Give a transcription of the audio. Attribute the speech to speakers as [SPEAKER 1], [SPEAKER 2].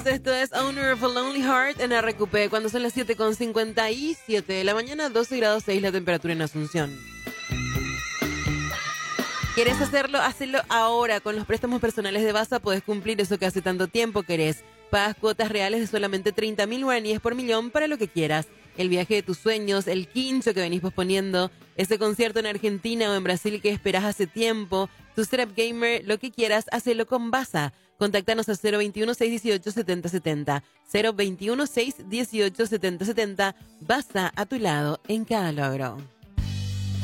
[SPEAKER 1] Esto es Owner of a Lonely Heart en RQP cuando son las 7:57 de la mañana, 12 grados 6 la temperatura en Asunción. ¿Quieres hacerlo? Hazlo ahora. Con los préstamos personales de Basa puedes cumplir eso que hace tanto tiempo querés. Pagas cuotas reales de solamente 30.000 guaraníes por millón para lo que quieras. El viaje de tus sueños, el quincho que venís posponiendo, ese concierto en Argentina o en Brasil que esperás hace tiempo, tu setup gamer, lo que quieras, hazlo con Basa. Contáctanos a 021-618-7070. 021-618-7070. Basa a tu lado en cada logro.